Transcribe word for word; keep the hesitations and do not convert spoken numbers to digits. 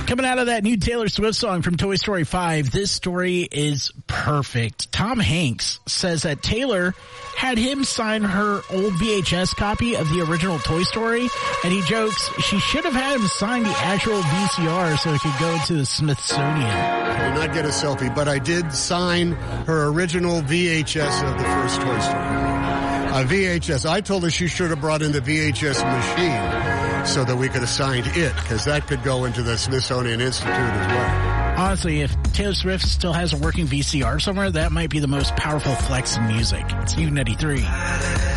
Coming out of that new Taylor Swift song from Toy Story five, this story is perfect. Tom Hanks says that Taylor had him sign her old V H S copy of the original Toy Story, and he jokes she should have had him sign the actual V C R so it could go to the Smithsonian. I did not get a selfie, but I did sign her original V H S of the first Toy Story. A V H S. I told her she should have brought in the V H S machine so that we could have signed it, because that could go into the Smithsonian Institute as well. Honestly, if Taylor Swift still has a working V C R somewhere, that might be the most powerful flex in music. It's U ninety-three.